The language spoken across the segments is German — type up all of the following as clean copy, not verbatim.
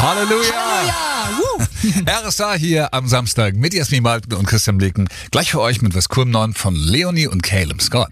Halleluja! RSA hier am Samstag mit Jasmin Malten und Christian Bleken. Gleich für euch mit was coolem Neuen von Leonie und Caleb Scott.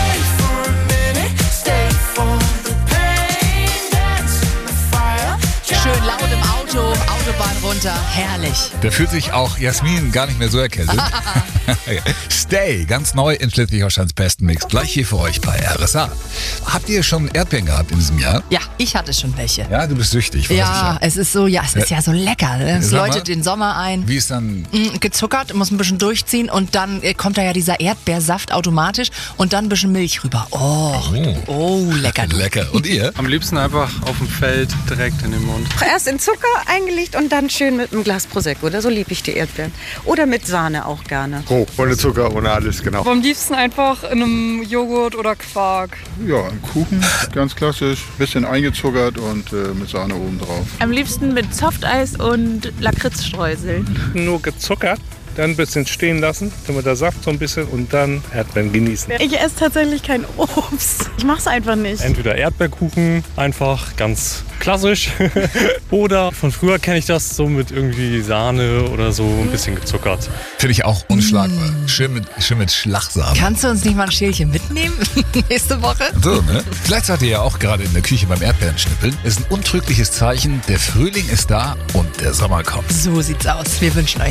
Schön laut im Auto, Autobahn runter, herrlich. Da fühlt sich auch Jasmin gar nicht mehr so erkältet. Stay, ganz neu in Schleswig-Holsteins besten Mix. Gleich hier für euch bei RSA. Habt ihr schon Erdbeeren gehabt in diesem Jahr? Ja, ich hatte schon welche. Ja, du bist süchtig. Ja, es ist so, es ist ja so lecker. Es Sag mal, läutet den Sommer ein. Wie ist dann? Gezuckert, muss ein bisschen durchziehen und dann kommt da ja dieser Erdbeersaft automatisch und dann ein bisschen Milch rüber. Oh, lecker. Lecker. Und ihr? Am liebsten einfach auf dem Feld direkt in den Mund. Erst in Zucker eingelegt und dann schön mit einem Glas Prosecco. Oder so liebe ich die Erdbeeren. Oder mit Sahne auch gerne. Oh, ohne Zucker, ohne alles, genau. Am liebsten einfach in einem Joghurt oder Quark. Ja, ein Kuchen, ganz klassisch. Bisschen eingezuckert und mit Sahne oben drauf. Am liebsten mit Softeis und Lakritzstreuseln. Nur gezuckert, dann ein bisschen stehen lassen, damit der Saft so ein bisschen und dann Erdbeeren genießen. Ich esse tatsächlich kein Obst. Ich mache es einfach nicht. Entweder Erdbeerkuchen, einfach ganz klassisch. Oder von früher kenne ich das so mit irgendwie Sahne oder so ein bisschen gezuckert. Finde ich auch unschlagbar. Schön mit Schlagsahne. Kannst du uns nicht mal ein Schälchen mitnehmen nächste Woche? So, ne? Vielleicht seid ihr ja auch gerade in der Küche beim Erdbeerenschnippeln. Ist ein untrügliches Zeichen. Der Frühling ist da und der Sommer kommt. So sieht's aus. Wir wünschen euch